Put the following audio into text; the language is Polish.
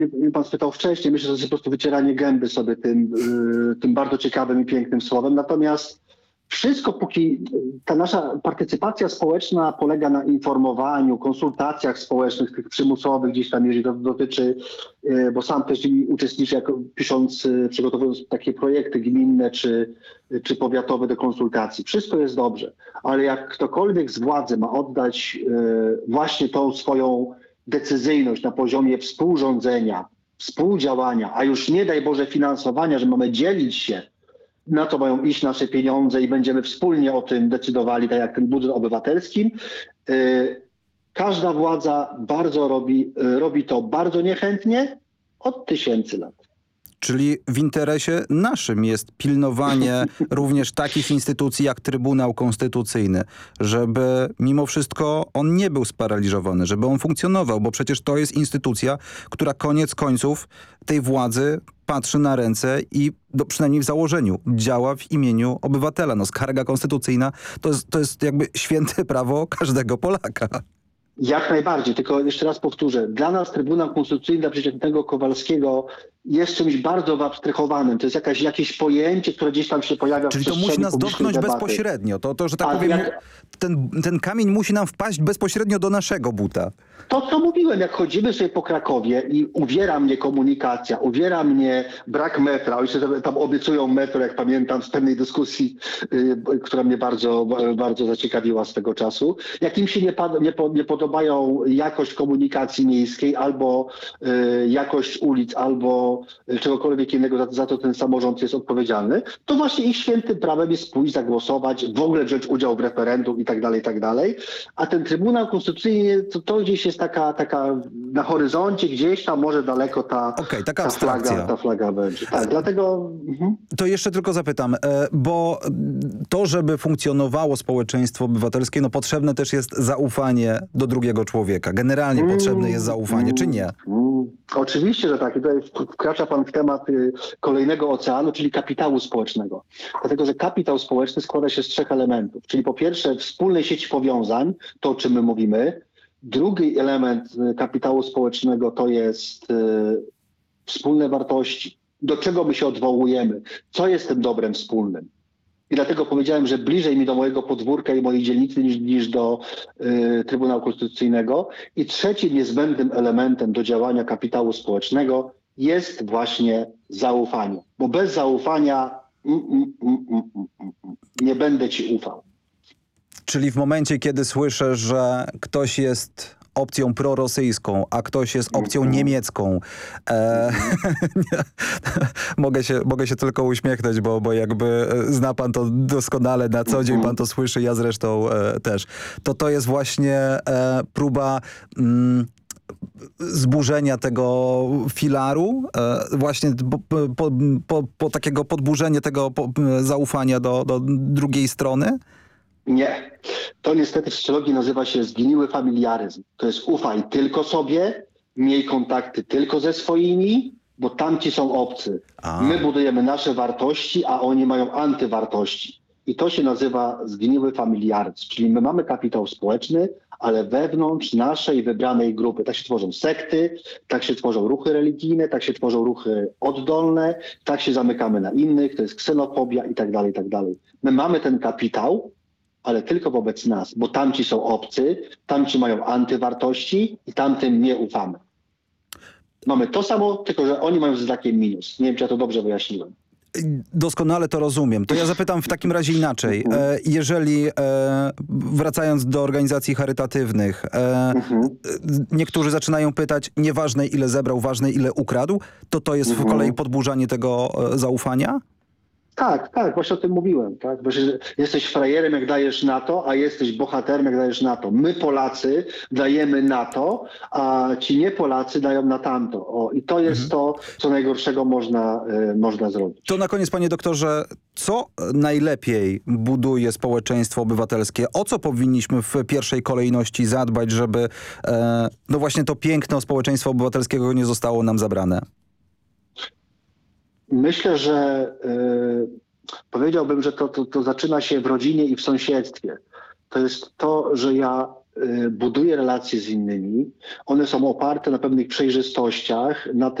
pan spytał wcześniej, myślę, że to jest po prostu wycieranie gęby sobie tym bardzo ciekawym i pięknym słowem. Natomiast wszystko, póki ta nasza partycypacja społeczna polega na informowaniu, konsultacjach społecznych, tych przymusowych gdzieś tam, jeżeli to dotyczy, bo sam też uczestniczę, przygotowując takie projekty gminne czy powiatowe do konsultacji. Wszystko jest dobrze, ale jak ktokolwiek z władzy ma oddać właśnie tą swoją decyzyjność na poziomie współrządzenia, współdziałania, a już nie daj Boże finansowania, że mamy dzielić się, na to mają iść nasze pieniądze i będziemy wspólnie o tym decydowali, tak jak ten budżet obywatelskim. Każda władza robi to bardzo niechętnie od tysięcy lat. Czyli w interesie naszym jest pilnowanie również takich instytucji jak Trybunał Konstytucyjny, żeby mimo wszystko on nie był sparaliżowany, żeby on funkcjonował, bo przecież to jest instytucja, która koniec końców tej władzy patrzy na ręce i przynajmniej w założeniu działa w imieniu obywatela. No, skarga konstytucyjna to jest jakby święte prawo każdego Polaka. Jak najbardziej, tylko jeszcze raz powtórzę, dla nas Trybunał Konstytucyjny, dla przeciętnego Kowalskiego jest czymś bardzo wyabstryhowanym. To jest jakieś pojęcie, które gdzieś tam się pojawia w przestrzeni publicznej. Czyli to musi nas dotknąć debaty. bezpośrednio. To, że tak powiem, ten kamień musi nam wpaść bezpośrednio do naszego buta. To, co mówiłem, jak chodzimy sobie po Krakowie i uwiera mnie komunikacja, uwiera mnie brak metra. Oni sobie tam obiecują metro, jak pamiętam z pewnej dyskusji, która mnie bardzo, bardzo zaciekawiła z tego czasu. Jak im się nie podobają jakość komunikacji miejskiej, albo jakość ulic, albo czegokolwiek innego, za to ten samorząd jest odpowiedzialny, to właśnie ich świętym prawem jest pójść, zagłosować, w ogóle wziąć udział w referendum i tak dalej, i tak dalej. A ten Trybunał Konstytucyjny, to gdzieś jest taka na horyzoncie, gdzieś tam może daleko ta flaga będzie. Tak, dlatego... To jeszcze tylko zapytam, bo to, żeby funkcjonowało społeczeństwo obywatelskie, no potrzebne też jest zaufanie do drugiego człowieka. Generalnie potrzebne jest zaufanie, czy nie? Oczywiście, że tak. I tutaj wkracza pan w temat kolejnego oceanu, czyli kapitału społecznego. Dlatego, że kapitał społeczny składa się z 3 elementów. Czyli po pierwsze wspólnej sieci powiązań, to o czym my mówimy. Drugi element kapitału społecznego to jest wspólne wartości. Do czego my się odwołujemy? Co jest tym dobrem wspólnym? I dlatego powiedziałem, że bliżej mi do mojego podwórka i mojej dzielnicy niż do Trybunału Konstytucyjnego. I trzecim niezbędnym elementem do działania kapitału społecznego jest właśnie zaufanie. Bo bez zaufania nie będę ci ufał. Czyli w momencie, kiedy słyszę, że ktoś jest opcją prorosyjską, a ktoś jest opcją niemiecką, mogę się tylko uśmiechnąć, bo jakby zna pan to doskonale, na co dzień pan to słyszy, ja zresztą też. To jest właśnie próba zburzenia tego filaru, właśnie takiego podburzenie tego zaufania do drugiej strony? Nie. To niestety w socjologii nazywa się zgniły familiaryzm. To jest ufaj tylko sobie, miej kontakty tylko ze swoimi, bo tamci są obcy. My budujemy nasze wartości, a oni mają antywartości. I to się nazywa zgniły familiaryzm. Czyli my mamy kapitał społeczny, ale wewnątrz naszej wybranej grupy. Tak się tworzą sekty, tak się tworzą ruchy religijne, tak się tworzą ruchy oddolne, tak się zamykamy na innych, to jest ksenofobia i tak dalej, i tak dalej. My mamy ten kapitał, ale tylko wobec nas, bo tamci są obcy, tamci mają antywartości i tamtym nie ufamy. Mamy to samo, tylko że oni mają znakiem minus. Nie wiem, czy ja to dobrze wyjaśniłem. Doskonale to rozumiem. To ja zapytam w takim razie inaczej. Jeżeli, wracając do organizacji charytatywnych, niektórzy zaczynają pytać, nieważne ile zebrał, ważne ile ukradł, to jest w kolei podburzanie tego zaufania? Tak, właśnie o tym mówiłem. Tak? Bo jesteś frajerem, jak dajesz na to, a jesteś bohaterem, jak dajesz na to. My Polacy dajemy na to, a ci nie Polacy dają na tamto. I to jest to, co najgorszego można zrobić. To na koniec, panie doktorze, co najlepiej buduje społeczeństwo obywatelskie? O co powinniśmy w pierwszej kolejności zadbać, żeby no właśnie to piękno społeczeństwa obywatelskiego nie zostało nam zabrane? Myślę, że powiedziałbym, że to zaczyna się w rodzinie i w sąsiedztwie. To jest to, że ja buduje relacje z innymi. One są oparte na pewnych przejrzystościach, na